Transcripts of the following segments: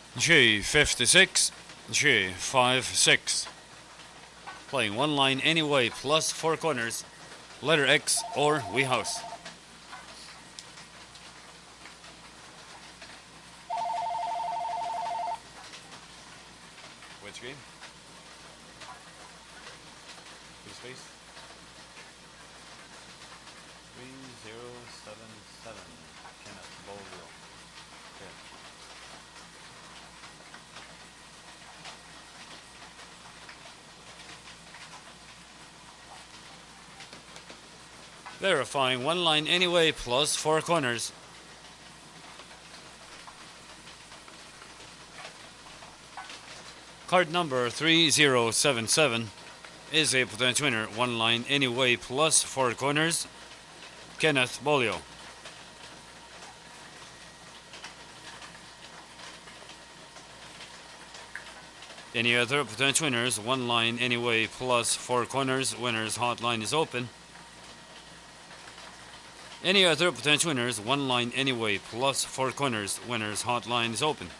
G56, G56. Playing one line anyway, plus 4 corners, letter X or we house. Which game? Two space? 3077. Kenneth Bolio. Okay. Verifying one line anyway, plus 4 corners. Card number 3077 is a potential winner. One line anyway, plus 4 corners. Kenneth Bolio. Any other potential winners? One line anyway, plus 4 corners. Winners hotline is open. Any other potential winners? One line anyway, plus 4 corners. Winners hotline is open.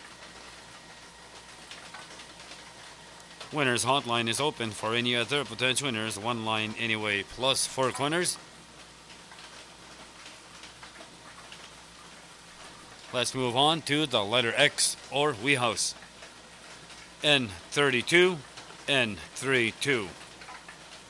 Winners hotline is open for any other potential winners. One line anyway, plus 4 corners. Let's move on to the letter X or we house. N32, N32.